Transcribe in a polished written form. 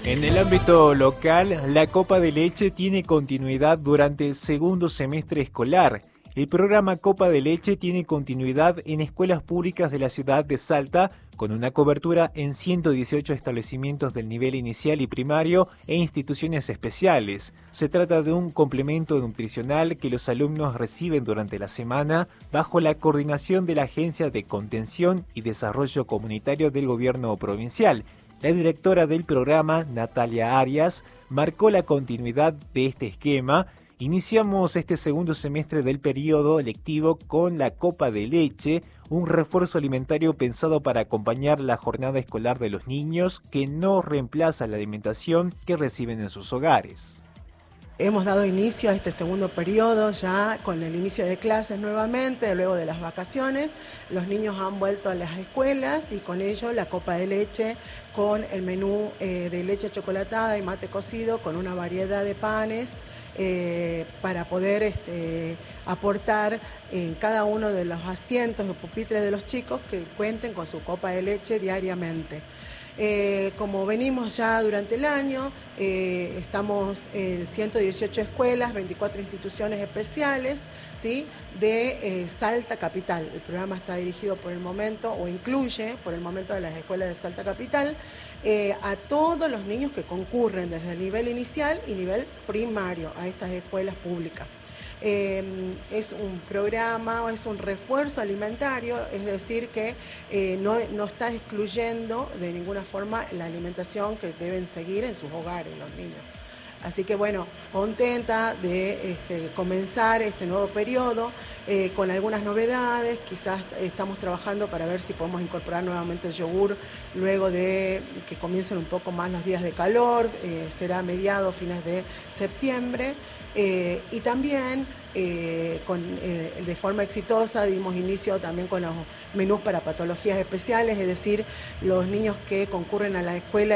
En el ámbito local, la Copa de Leche tiene continuidad durante el segundo semestre escolar. El programa Copa de Leche tiene continuidad en escuelas públicas de la ciudad de Salta, con una cobertura en 118 establecimientos del nivel inicial y primario e instituciones especiales. Se trata de un complemento nutricional que los alumnos reciben durante la semana bajo la coordinación de la Agencia de Contención y Desarrollo Comunitario del Gobierno Provincial. La directora del programa, Natalia Arias, marcó la continuidad de este esquema. Iniciamos este segundo semestre del periodo lectivo con la Copa de Leche, un refuerzo alimentario pensado para acompañar la jornada escolar de los niños, que no reemplaza la alimentación que reciben en sus hogares. Hemos dado inicio a este segundo periodo ya con el inicio de clases nuevamente, luego de las vacaciones. Los niños han vuelto a las escuelas y con ello la copa de leche con el menú de leche chocolatada y mate cocido con una variedad de panes para poder aportar en cada uno de los asientos o pupitres de los chicos que cuenten con su copa de leche diariamente. Como venimos ya durante el año, estamos en 118 escuelas, 24 instituciones especiales, ¿sí?, de Salta Capital. El programa está dirigido por el momento, o incluye por el momento de las escuelas de Salta Capital, a todos los niños que concurren desde el nivel inicial y nivel primario a estas escuelas públicas. Es un programa o es un refuerzo alimentario, es decir que no está excluyendo de ninguna forma la alimentación que deben seguir en sus hogares los niños. Así que bueno, contenta de comenzar este nuevo periodo con algunas novedades. Quizás estamos trabajando para ver si podemos incorporar nuevamente el yogur luego de que comiencen un poco más los días de calor, será mediados, fines de septiembre. Y también de forma exitosa dimos inicio también con los menús para patologías especiales, es decir, los niños que concurren a la escuela